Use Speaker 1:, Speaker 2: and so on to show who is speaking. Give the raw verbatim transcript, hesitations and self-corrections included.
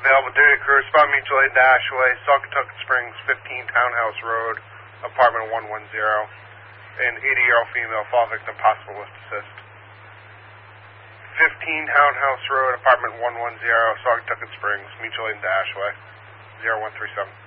Speaker 1: Available duty crew, spot mutual aid Dashway, Saugatuck Springs, fifteen Townhouse Road, apartment one one zero. An eighty-year-old female, fall victim, possible lift assist. fifteen Townhouse Road, apartment one one zero, Saugatuck Springs, mutual aid Dashway, zero one three seven.